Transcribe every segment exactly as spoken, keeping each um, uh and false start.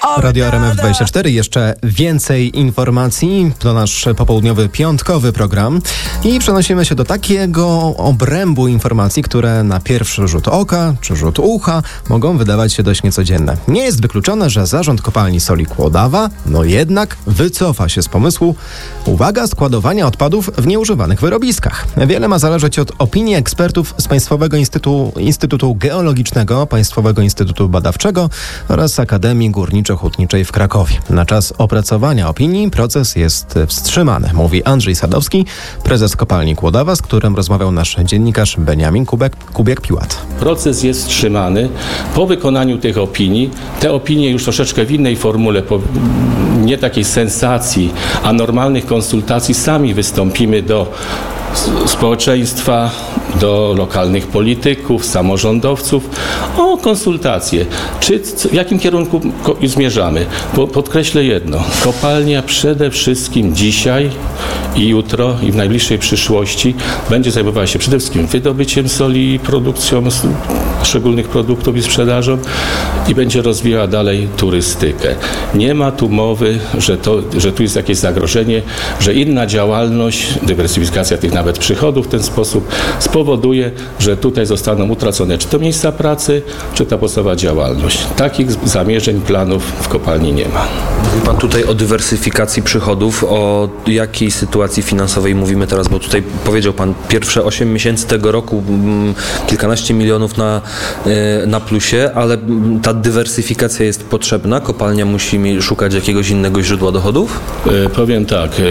Radio R M F dwadzieścia cztery. Jeszcze więcej informacji. To nasz popołudniowy, piątkowy program. I przenosimy się do takiego obrębu informacji, które na pierwszy rzut oka czy rzut ucha mogą wydawać się dość niecodzienne. Nie jest wykluczone, że zarząd kopalni soli Kłodawa no jednak wycofa się z pomysłu, uwaga, składowania odpadów w nieużywanych wyrobiskach. Wiele ma zależeć od opinii ekspertów z Państwowego Instytutu, Instytutu Geologicznego, Państwowego Instytutu Badawczego oraz Akademii Górniczo-Hutniczej w Krakowie. Na czas opracowania opinii proces jest wstrzymany, mówi Andrzej Sadowski, prezes kopalni Kłodawa, z którym rozmawiał nasz dziennikarz Beniamin Kubiak-Piłat. Proces jest wstrzymany. Po wykonaniu tych opinii, te opinie już troszeczkę w innej formule, po nie takiej sensacji, a normalnych konsultacji, sami wystąpimy do społeczeństwa, do lokalnych polityków, samorządowców o konsultacje. Czy, w jakim kierunku zmierzamy? Bo podkreślę jedno. Kopalnia przede wszystkim dzisiaj i jutro i w najbliższej przyszłości będzie zajmowała się przede wszystkim wydobyciem soli i produkcją poszczególnych produktów i sprzedażą i będzie rozwijała dalej turystykę. Nie ma tu mowy, że, to, że tu jest jakieś zagrożenie, że inna działalność, dywersyfikacja tych nawet przychodów w ten sposób spowoduje, że tutaj zostaną utracone czy to miejsca pracy, czy ta podstawowa działalność. Takich zamierzeń, planów w kopalni nie ma. Mówi Pan tutaj o dywersyfikacji przychodów. O jakiej sytuacji finansowej mówimy teraz? Bo tutaj powiedział Pan, pierwsze osiem miesięcy tego roku kilkanaście milionów na, na plusie, ale ta dywersyfikacja jest potrzebna? Kopalnia musi szukać jakiegoś innego źródła dochodów? E, powiem tak. E,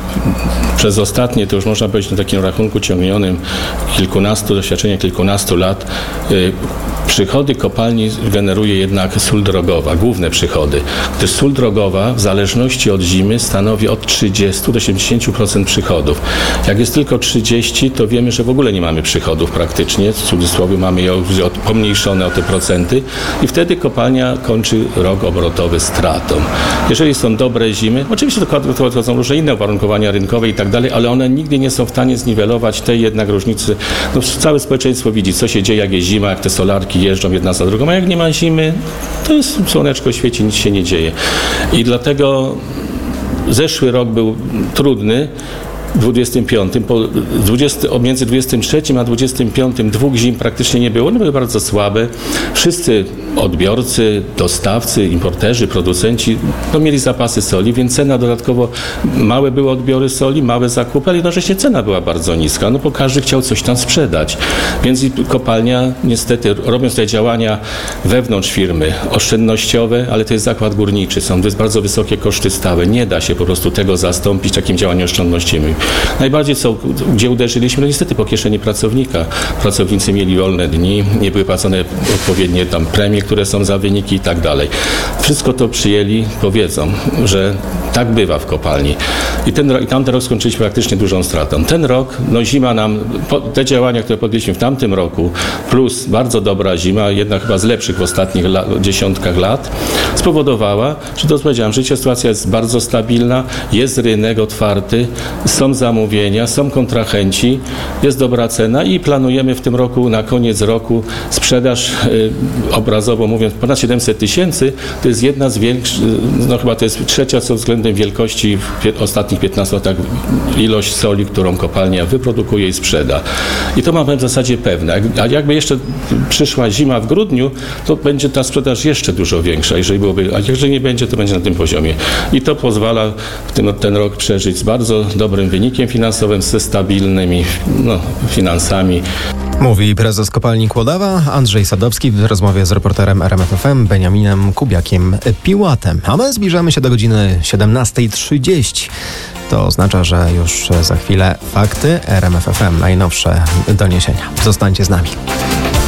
przez ostatnie, to już można powiedzieć na takim rachunku ciągnionym kilkunastu, doświadczenie kilkunastu lat, e, przychody kopalni generuje jednak sól drogowa, główne przychody. Gdyż sól drogowa w zależności od zimy stanowi od trzydziestu do siedemdziesięciu procent przychodów. Jak jest tylko trzydzieści, to wiemy, że w ogóle nie mamy przychodów praktycznie. W cudzysłowie mamy je pomniejszone o te procenty i wtedy kopalnia kończy rok obrotowy stratą. Jeżeli są dobre zimy, oczywiście to są różne inne uwarunkowania rynkowe i tak dalej, ale one nigdy nie są w stanie zniwelować tej jednak różnicy. No, całe społeczeństwo widzi, co się dzieje, jak jest zima, jak te solarki jeżdżą jedna za drugą, a jak nie ma zimy, to jest słoneczko świeci, nic się nie dzieje. I dlatego zeszły rok był trudny. dwudziestym piątym, po dwudziestym, między dwudziestym trzecim a dwudziestym piątym dwóch zim praktycznie nie było. One były bardzo słabe. Wszyscy odbiorcy, dostawcy, importerzy, producenci no, mieli zapasy soli, więc cena dodatkowo, małe były odbiory soli, małe zakupy, ale jednocześnie cena była bardzo niska, no bo każdy chciał coś tam sprzedać. Więc i kopalnia niestety, robiąc te działania wewnątrz firmy, oszczędnościowe, ale to jest zakład górniczy, są bardzo wysokie koszty stałe. Nie da się po prostu tego zastąpić takim działaniem oszczędnościowym. Najbardziej co, gdzie uderzyliśmy, no niestety po kieszeni pracownika. Pracownicy mieli wolne dni, nie były płacone odpowiednie tam premie, które są za wyniki i tak dalej. Wszystko to przyjęli, powiedzą, że tak bywa w kopalni. I, ten, i tamten rok skończyliśmy praktycznie dużą stratą. Ten rok, no zima nam, po, te działania, które podjęliśmy w tamtym roku, plus bardzo dobra zima, jedna chyba z lepszych w ostatnich la, dziesiątkach lat, spowodowała, że to powiedziałem, że sytuacja jest bardzo stabilna, jest rynek otwarty, są zamówienia, są kontrahenci, jest dobra cena i planujemy w tym roku, na koniec roku sprzedaż y, obrazowo mówiąc ponad siedemset tysięcy, to jest jedna z większych, no chyba to jest trzecia co względem wielkości w ostatnich piętnastu latach ilość soli, którą kopalnia wyprodukuje i sprzeda. I to mamy w zasadzie pewne. A jakby jeszcze przyszła zima w grudniu, to będzie ta sprzedaż jeszcze dużo większa, jeżeli byłoby, a jeżeli nie będzie, to będzie na tym poziomie. I to pozwala w tym, ten rok przeżyć z bardzo dobrym wynikiem finansowym, ze stabilnymi no, finansami. Mówi prezes kopalni Kłodawa Andrzej Sadowski w rozmowie z reporterem R M F F M Beniaminem Kubiakiem-Piłatem. A my zbliżamy się do godziny siedemnasta trzydzieści. To oznacza, że już za chwilę fakty R M F F M, najnowsze doniesienia. Zostańcie z nami.